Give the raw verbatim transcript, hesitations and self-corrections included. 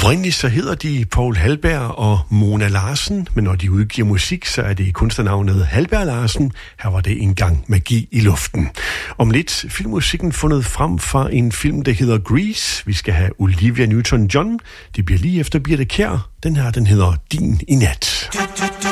Oprindeligt så hedder de Poul Halberg og Mona Larsen, men når de udgiver musik, så er det kunstnernavnet Halberg Larsen. Her var det engang magi i luften. Om lidt filmmusikken fundet frem fra en film, der hedder Grease. Vi skal have Olivia Newton-John. Det bliver lige efter Birthe Kjær. Den her, den hedder Din i nat.